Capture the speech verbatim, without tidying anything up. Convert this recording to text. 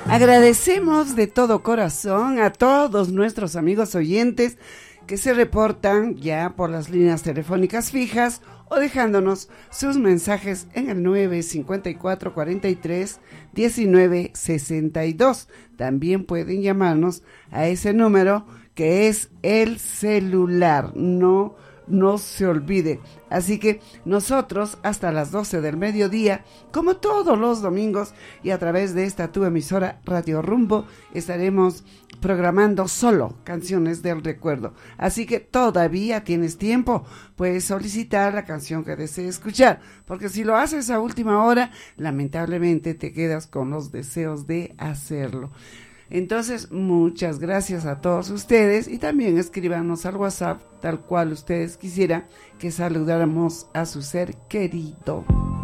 Agradecemos de todo corazón a todos nuestros amigos oyentes que se reportan ya por las líneas telefónicas fijas o dejándonos sus mensajes en el nueve cinco cuatro cuatro tres uno nueve seis dos. También pueden llamarnos a ese número que es el celular, no no se olvide. Así que nosotros hasta las doce del mediodía, como todos los domingos, y a través de esta tu emisora Radio Rumbo, estaremos programando solo canciones del recuerdo. Así que todavía tienes tiempo, puedes solicitar la canción que desees escuchar, porque si lo haces a última hora, lamentablemente te quedas con los deseos de hacerlo. Entonces, muchas gracias a todos ustedes y también escríbanos al WhatsApp tal cual ustedes quisieran que saludáramos a su ser querido.